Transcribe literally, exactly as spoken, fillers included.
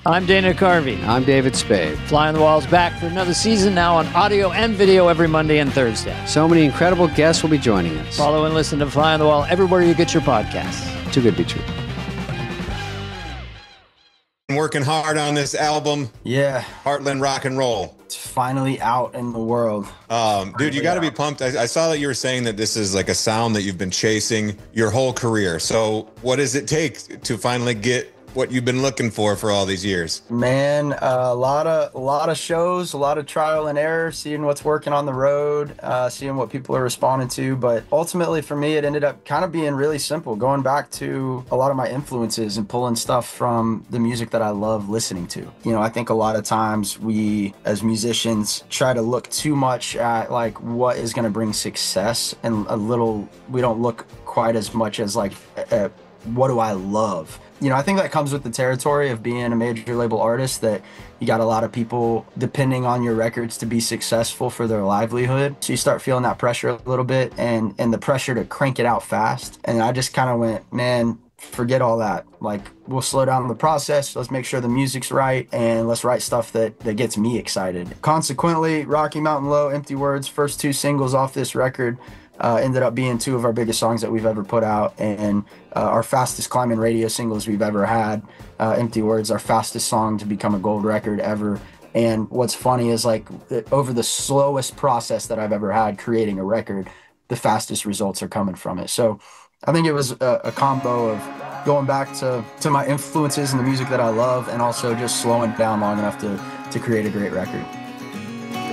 I'm Dana Carvey. I'm David Spade. Fly on the Wall's back for another season, now on audio and video every Monday and Thursday. So many incredible guests will be joining us. Follow and listen to Fly on the Wall everywhere you get your podcasts. Too good to be true. Working hard on this album. Yeah. Heartland Rock and Roll. It's finally out in the world. Um, dude, you got to be pumped. I, I saw that you were saying that this is like a sound that you've been chasing your whole career. So what does it take to finally get what you've been looking for for all these years? Man, uh, a lot of a lot of shows, a lot of trial and error, seeing what's working on the road, uh, seeing what people are responding to. But ultimately for me, it ended up kind of being really simple, going back to a lot of my influences and pulling stuff from the music that I love listening to. You know, I think a lot of times we as musicians try to look too much at like what is going to bring success, and a little, we don't look quite as much as like, uh, what do I love? You know, I think that comes with the territory of being a major label artist, that you got a lot of people depending on your records to be successful for their livelihood. So you start feeling that pressure a little bit, and, and the pressure to crank it out fast. And I just kind of went, man, forget all that. Like, we'll slow down the process. Let's make sure the music's right, and let's write stuff that, that gets me excited. Consequently, Rocky Mountain Low, Empty Words, first two singles off this record, Uh, ended up being two of our biggest songs that we've ever put out, and uh, our fastest climbing radio singles we've ever had. Uh, Empty Words, our fastest song to become a gold record ever. And what's funny is, like, over the slowest process that I've ever had creating a record, the fastest results are coming from it. So I think it was a, a combo of going back to, to my influences and the music that I love, and also just slowing down long enough to, to create a great record.